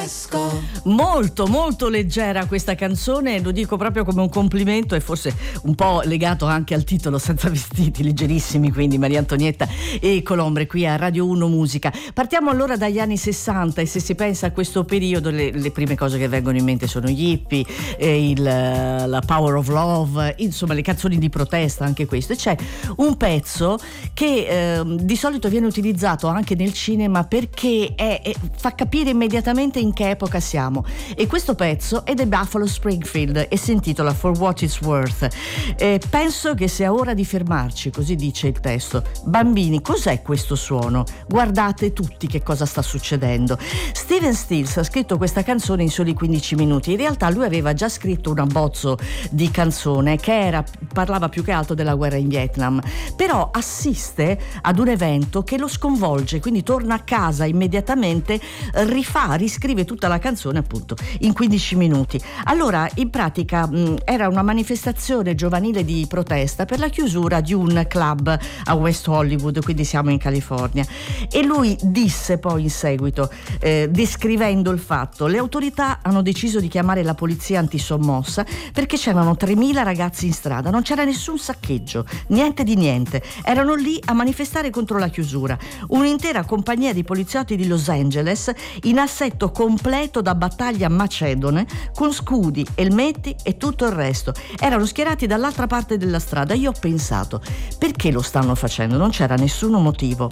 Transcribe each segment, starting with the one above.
Molto molto leggera questa canzone, lo dico proprio come un complimento e forse un po' legato anche al titolo, Senza vestiti, leggerissimi, quindi Maria Antonietta e Colombre qui a Radio 1 Musica. Partiamo allora dagli anni 60 e se si pensa a questo periodo le prime cose che vengono in mente sono gli hippie, la Power of Love, insomma le canzoni di protesta, anche questo. E c'è un pezzo che di solito viene utilizzato anche nel cinema perché fa capire immediatamente in che epoca siamo, e questo pezzo è The Buffalo Springfield e si intitola For What It's Worth. Penso che sia ora di fermarci, così dice il testo. Bambini, cos'è questo suono? Guardate tutti che cosa sta succedendo. Stephen Stills ha scritto questa canzone in soli 15 minuti. In realtà lui aveva già scritto un abbozzo di canzone che parlava più che altro della guerra in Vietnam, però assiste ad un evento che lo sconvolge, quindi torna a casa immediatamente, riscrive tutta la canzone appunto in 15 minuti. Allora in pratica era una manifestazione giovanile di protesta per la chiusura di un club a West Hollywood, quindi siamo in California, e lui disse poi in seguito, descrivendo il fatto: le autorità hanno deciso di chiamare la polizia antisommossa perché c'erano 3.000 ragazzi in strada, non c'era nessun saccheggio, niente di niente, erano lì a manifestare contro la chiusura. Un'intera compagnia di poliziotti di Los Angeles in assetto completo da battaglia macedone, con scudi, elmetti e tutto il resto, erano schierati dall'altra parte della strada. Io ho pensato, perché lo stanno facendo? Non c'era nessun motivo.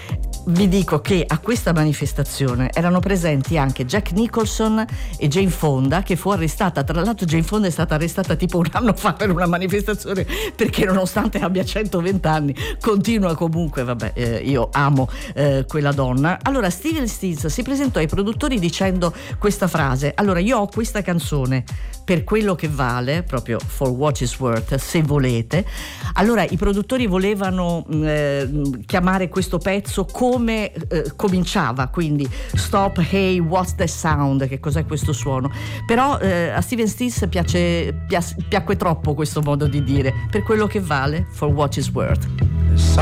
Vi dico che a questa manifestazione erano presenti anche Jack Nicholson e Jane Fonda, che fu arrestata. Tra l'altro Jane Fonda è stata arrestata tipo un anno fa per una manifestazione, perché nonostante abbia 120 anni continua comunque, io amo quella donna. Allora Steven Stills si presentò ai produttori dicendo questa frase: allora io ho questa canzone per quello che vale, proprio For What It's Worth, se volete. Allora i produttori volevano chiamare questo pezzo come cominciava, quindi Stop, Hey, What's That Sound, che cos'è questo suono, però a Steven Stills piacque troppo questo modo di dire, per quello che vale, For What It's Worth.